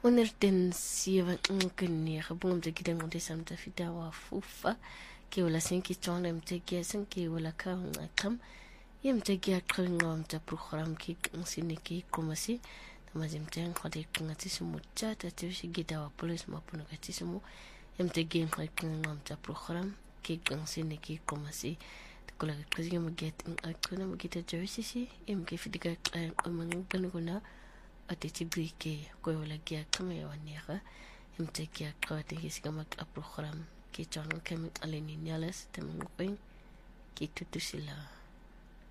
107 bungumte kidang unte samta fita wa fufa ke wala senki chona mteki senki wala ka ngakam yemteki akringa mta program ki nsini ki komasi tamazimteng khode ngati sumucha tatishi gida wa police mapuno kati sumu yemteki akringa mta program ki nsini ki komasi kula kazi maget akuna magita jersey yemke fidika amangana atiti brike ko wala kia kama ya wanera imteki akawate kisikama program ki channel kami aleni nyales temengoing ki tutusila